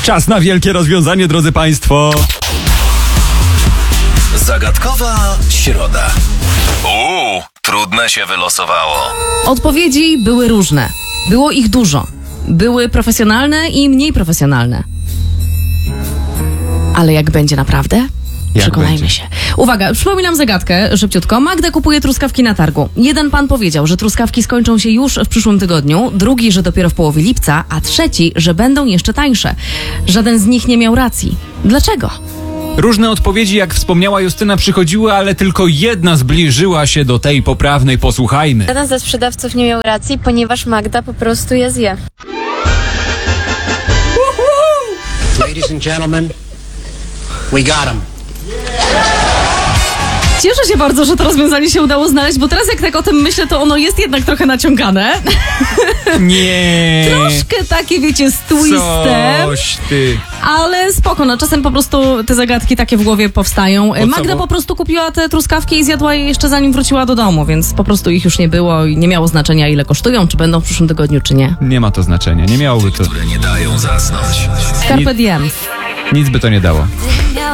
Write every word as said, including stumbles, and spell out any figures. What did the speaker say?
Czas na wielkie rozwiązanie, drodzy Państwo. Zagadkowa środa. Uuu, trudne się wylosowało. Odpowiedzi były różne. Było ich dużo. Były profesjonalne i mniej profesjonalne. Ale jak będzie naprawdę? Jak Przekonajmy będzie? się. Uwaga, przypominam zagadkę szybciutko. Magda kupuje truskawki na targu. Jeden pan powiedział, że truskawki skończą się już w przyszłym tygodniu, drugi, że dopiero w połowie lipca, a trzeci, że będą jeszcze tańsze. Żaden z nich nie miał racji. Dlaczego? Różne odpowiedzi, jak wspomniała Justyna, przychodziły, ale tylko jedna zbliżyła się do tej poprawnej. Posłuchajmy. Żaden ze sprzedawców nie miał racji, ponieważ Magda po prostu je zje. Ladies and gentlemen, we got him. Cieszę się bardzo, że to rozwiązanie się udało znaleźć, bo teraz jak tak o tym myślę, to ono jest jednak trochę naciągane. Nie. Troszkę takie, wiecie, z twistem. Coś ty. Ale spoko, no czasem po prostu te zagadki takie w głowie powstają. co, Magda bo- po prostu kupiła te truskawki i zjadła je jeszcze zanim wróciła do domu, więc po prostu ich już nie było i nie miało znaczenia, ile kosztują, czy będą w przyszłym tygodniu, czy nie. Nie ma to znaczenia, nie miałoby to. Które nie dają zasnąć. Carpe diem. Nic by to nie dało.